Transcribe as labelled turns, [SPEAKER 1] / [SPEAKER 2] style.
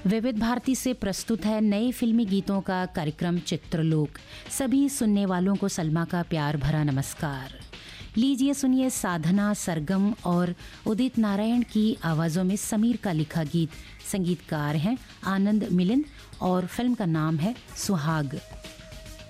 [SPEAKER 1] विविध भारती से प्रस्तुत है नए फिल्मी गीतों का कार्यक्रम चित्रलोक। सभी सुनने वालों को सलमा का प्यार भरा नमस्कार। लीजिए सुनिए साधना, सरगम और उदित नारायण की आवाज़ों में समीर का लिखा गीत। संगीतकार हैं आनंद मिलिंद और फिल्म का नाम है सुहाग।